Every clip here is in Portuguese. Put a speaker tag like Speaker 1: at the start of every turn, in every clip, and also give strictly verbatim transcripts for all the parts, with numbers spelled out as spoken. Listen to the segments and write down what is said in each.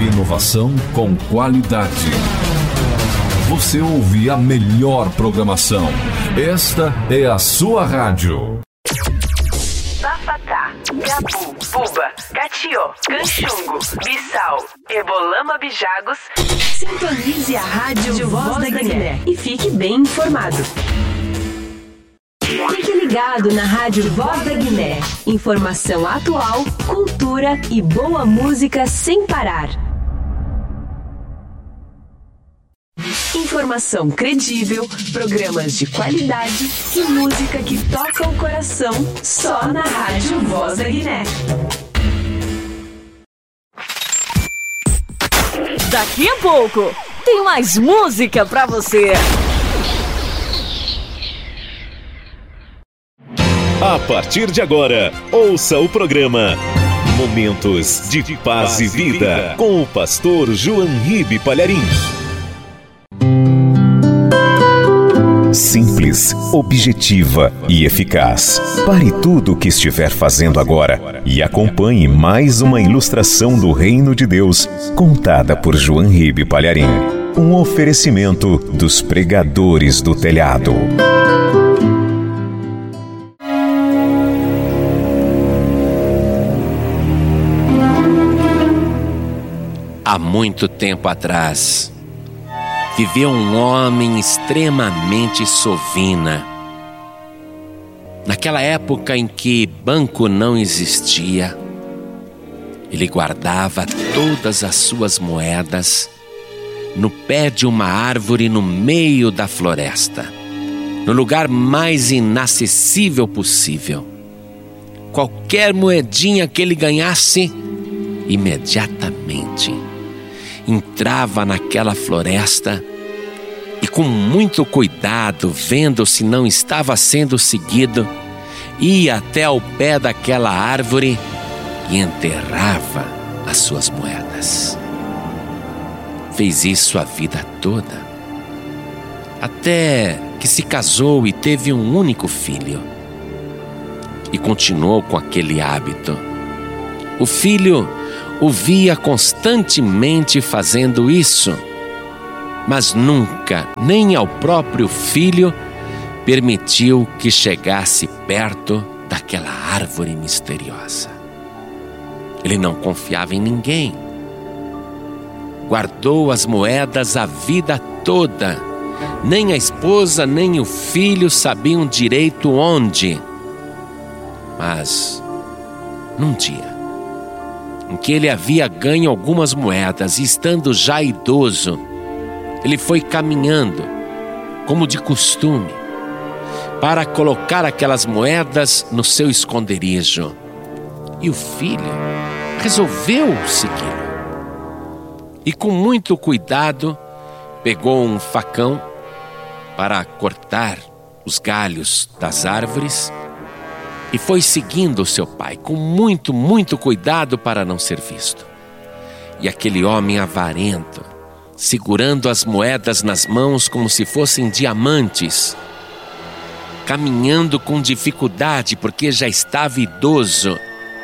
Speaker 1: Inovação com qualidade. Você ouve a melhor programação. Esta é a sua rádio.
Speaker 2: Bafatá, Gabu, Buba, Catió, Canchungo, Bissau, Ebolama Bijagos. Sintonize a rádio Voz da Guiné e fique bem informado. Fique ligado na rádio Voz da Guiné. Informação atual, cultura e boa música sem parar. Informação credível, programas de qualidade e música que toca o coração só na rádio Voz da Guiné.
Speaker 3: Daqui a pouco tem mais música pra você.
Speaker 4: A partir de agora, ouça o programa Momentos de Paz e Vida com o pastor João Ribe Palharim. Simples, objetiva e eficaz. Pare tudo o que estiver fazendo agora e acompanhe mais uma ilustração do Reino de Deus, contada por João Ribe Palharim. Um oferecimento dos pregadores do telhado.
Speaker 5: Há muito tempo atrás, viveu um homem extremamente sovina. Naquela época em que banco não existia, ele guardava todas as suas moedas no pé de uma árvore no meio da floresta, no lugar mais inacessível possível. Qualquer moedinha que ele ganhasse, imediatamente entrava naquela floresta e, com muito cuidado, vendo se não estava sendo seguido, ia até ao pé daquela árvore e enterrava as suas moedas. Fez isso a vida toda, até que se casou e teve um único filho, e continuou com aquele hábito. O filho o via constantemente fazendo isso, mas nunca, nem ao próprio filho, permitiu que chegasse perto daquela árvore misteriosa. Ele não confiava em ninguém. Guardou as moedas a vida toda. Nem a esposa, nem o filho sabiam direito onde. Mas, num dia em que ele havia ganho algumas moedas e, estando já idoso, ele foi caminhando, como de costume, para colocar aquelas moedas no seu esconderijo. E o filho resolveu segui-lo. E, com muito cuidado, pegou um facão para cortar os galhos das árvores e foi seguindo o seu pai, com muito, muito cuidado para não ser visto. E aquele homem avarento, segurando as moedas nas mãos como se fossem diamantes, caminhando com dificuldade porque já estava idoso,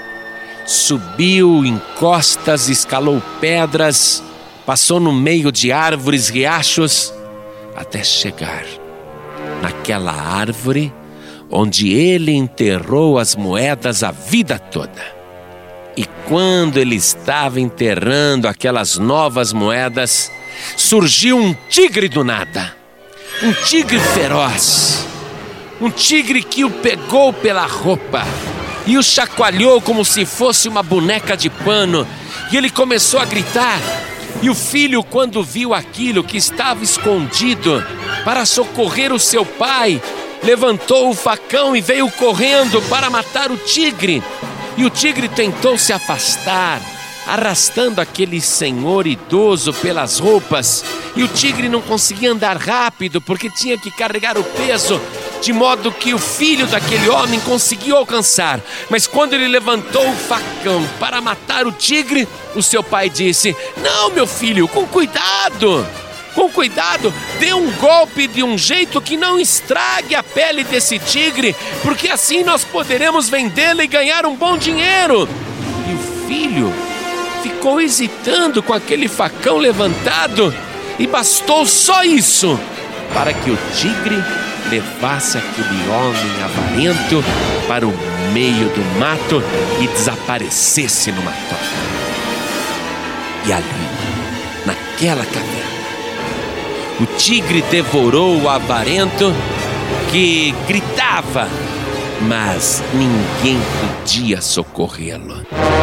Speaker 5: subiu encostas, escalou pedras, passou no meio de árvores, riachos, até chegar naquela árvore onde ele enterrou as moedas a vida toda. E quando ele estava enterrando aquelas novas moedas, surgiu um tigre do nada. Um tigre feroz. Um tigre que o pegou pela roupa e o chacoalhou como se fosse uma boneca de pano. E ele começou a gritar. E o filho, quando viu aquilo, que estava escondido para socorrer o seu pai, levantou o facão e veio correndo para matar o tigre. E o tigre tentou se afastar, arrastando aquele senhor idoso pelas roupas. E o tigre não conseguia andar rápido porque tinha que carregar o peso, de modo que o filho daquele homem conseguiu alcançar. Mas quando ele levantou o facão para matar o tigre, o seu pai disse: "Não, meu filho, com cuidado! Com cuidado, dê um golpe de um jeito que não estrague a pele desse tigre, porque assim nós poderemos vendê-la e ganhar um bom dinheiro." E o filho ficou ficou hesitando com aquele facão levantado, e bastou só isso para que o tigre levasse aquele homem avarento para o meio do mato e desaparecesse numa toca. E ali, naquela caverna, o tigre devorou o avarento, que gritava, mas ninguém podia socorrê-lo.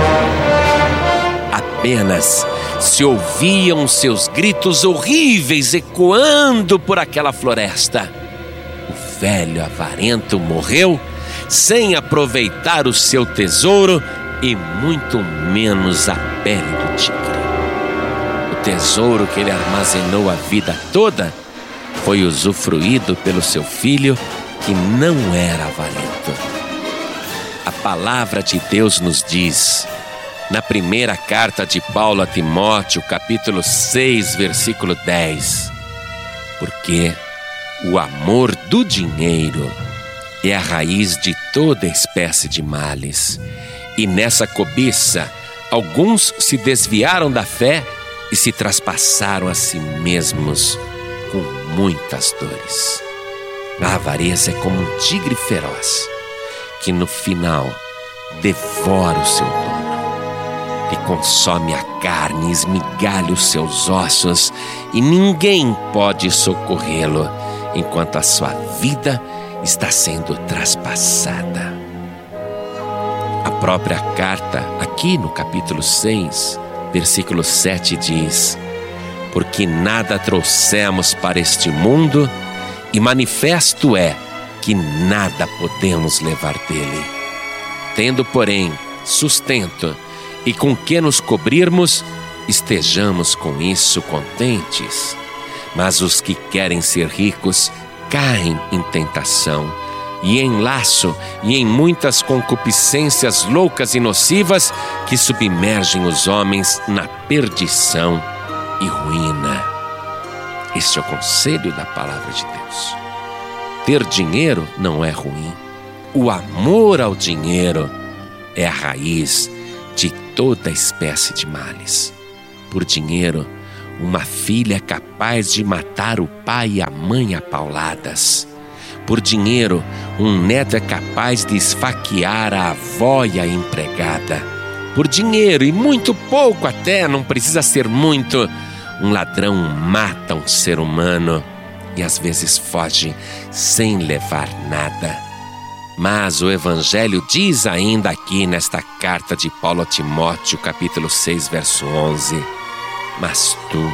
Speaker 5: Apenas se ouviam seus gritos horríveis ecoando por aquela floresta. O velho avarento morreu sem aproveitar o seu tesouro e muito menos a pele do tigre. O tesouro que ele armazenou a vida toda foi usufruído pelo seu filho, que não era avarento. A palavra de Deus nos diz, na primeira carta de Paulo a Timóteo, capítulo seis, versículo dez, porque o amor do dinheiro é a raiz de toda espécie de males, e nessa cobiça alguns se desviaram da fé e se traspassaram a si mesmos com muitas dores. A avareza é como um tigre feroz, que no final devora o seu dono, e consome a carne, esmigalha os seus ossos, e ninguém pode socorrê-lo enquanto a sua vida está sendo traspassada. A própria carta, aqui no capítulo seis, versículo sete, diz: porque nada trouxemos para este mundo, e manifesto é que nada podemos levar dele. Tendo, porém, sustento e com que nos cobrirmos, estejamos com isso contentes. Mas os que querem ser ricos caem em tentação, e em laço, e em muitas concupiscências loucas e nocivas, que submergem os homens na perdição e ruína. Este é o conselho da palavra de Deus. Ter dinheiro não é ruim. O amor ao dinheiro é a raiz de toda espécie de males. Por dinheiro, uma filha é capaz de matar o pai e a mãe a pauladas. Por dinheiro, um neto é capaz de esfaquear a avó e a empregada. Por dinheiro, e muito pouco até, não precisa ser muito, um ladrão mata um ser humano e às vezes foge sem levar nada. Mas o Evangelho diz ainda aqui nesta carta de Paulo a Timóteo, capítulo seis, verso onze: mas tu,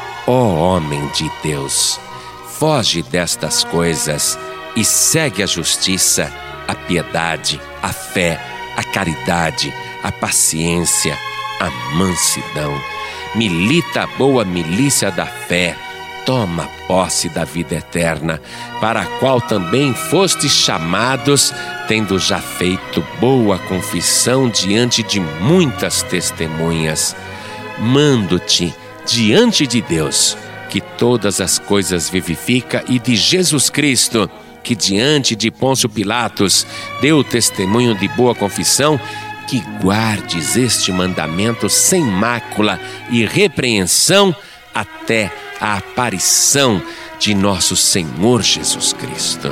Speaker 5: ó homem de Deus, foge destas coisas e segue a justiça, a piedade, a fé, a caridade, a paciência, a mansidão. Milita a boa milícia da fé, toma posse da vida eterna, para a qual também fostes chamados, tendo já feito boa confissão diante de muitas testemunhas. Mando-te diante de Deus, que todas as coisas vivifica, e de Jesus Cristo, que diante de Pôncio Pilatos deu testemunho de boa confissão, que guardes este mandamento sem mácula e repreensão até a aparição de nosso Senhor Jesus Cristo.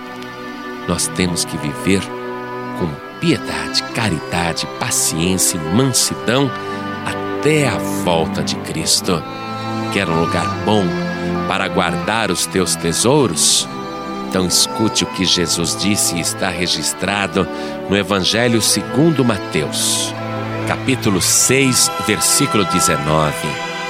Speaker 5: Nós temos que viver com piedade, caridade, paciência e mansidão até a volta de Cristo. Quer um lugar bom para guardar os teus tesouros? Então escute o que Jesus disse e está registrado no Evangelho segundo Mateus, capítulo seis, versículo dezenove.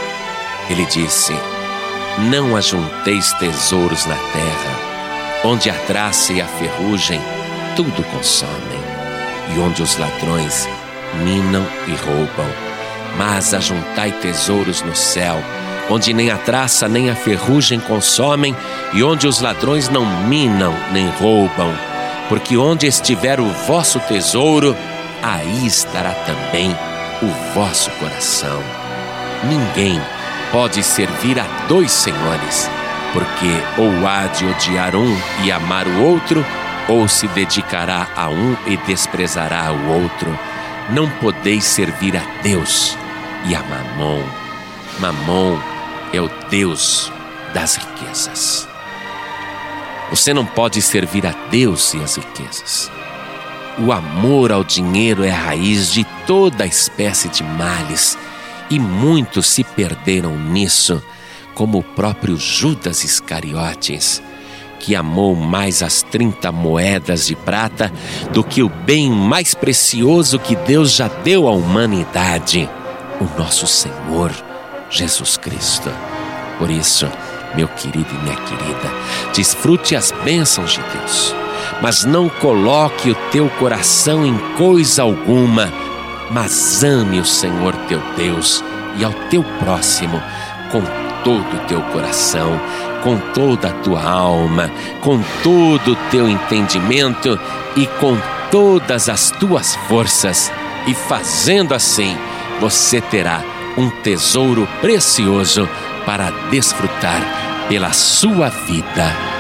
Speaker 5: Ele disse: não ajunteis tesouros na terra, onde a traça e a ferrugem tudo consomem, e onde os ladrões minam e roubam. Mas ajuntai tesouros no céu, onde nem a traça nem a ferrugem consomem, e onde os ladrões não minam nem roubam. Porque onde estiver o vosso tesouro, aí estará também o vosso coração. Ninguém pode servir a dois senhores, porque ou há de odiar um e amar o outro, ou se dedicará a um e desprezará o outro. Não podeis servir a Deus e a Mamon. Mamon é o Deus das riquezas. Você não pode servir a Deus e as riquezas. O amor ao dinheiro é a raiz de toda espécie de males, e muitos se perderam nisso, como o próprio Judas Iscariotes, que amou mais as trinta moedas de prata do que o bem mais precioso que Deus já deu à humanidade, o nosso Senhor Jesus Cristo. Por isso, meu querido e minha querida, desfrute as bênçãos de Deus, mas não coloque o teu coração em coisa alguma, mas ame o Senhor teu Deus e ao teu próximo com todo o teu coração, com toda a tua alma, com todo o teu entendimento e com todas as tuas forças. E fazendo assim, você terá um tesouro precioso para desfrutar pela sua vida.